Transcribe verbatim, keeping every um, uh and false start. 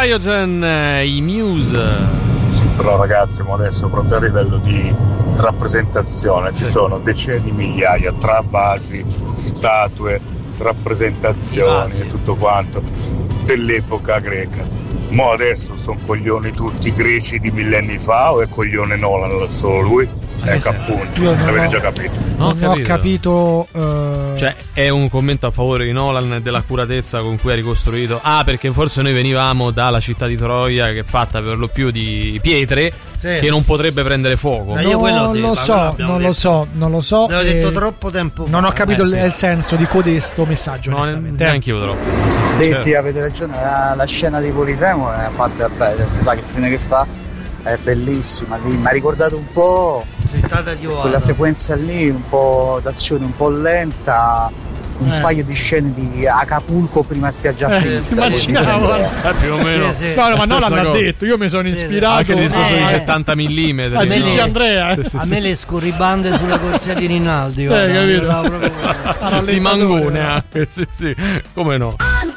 Diogen, i Muse. Sì, però ragazzi, ma adesso proprio a livello di rappresentazione ci sì. sono decine di migliaia tra vasi, statue, rappresentazioni e tutto quanto dell'epoca greca. Mo adesso sono coglioni tutti greci di millenni fa o è coglione Nolan solo lui? Ecco appunto, avete ho, già capito. Non ho capito, ho capito uh... Cioè è un commento a favore di Nolan e dell'accuratezza con cui ha ricostruito. Ah, perché forse noi venivamo dalla città di Troia, che è fatta per lo più di pietre, sì. che non potrebbe prendere fuoco. No, io quello non lo so, non lo so, non lo so. L'ho detto troppo tempo fa. Non ho capito eh, il, sì. il senso di codesto messaggio. No, neanche io troppo. Sì, sì, avete ragione. La, la scena di Polifemo è fatta bene, si sa che fine che fa. È bellissima, lì mi ha ricordato un po' quella sequenza lì, un po' d'azione un po' lenta, un eh. paio di scene di Acapulco prima spiaggia fissa. Eh, immaginavo eh, più o meno. Sì, sì. No, no, ma non l'hanno detto, io mi sono ispirato. Anche il discorso eh, di settanta millimetri. A Gigi Andrea. Sì, sì, a me le scorribande sulla corsia di Rinaldi. Eh, guarda, capito? Proprio... di Mangone anche, sì, sì, come no.